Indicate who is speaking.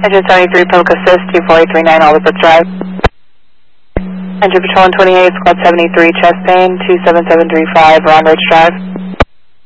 Speaker 1: Engine 73, Public Assist, 24839, Alderbrook Drive. Engine Patrol 128, Squad 73, chest pain, 27735, Ron Ridge Drive.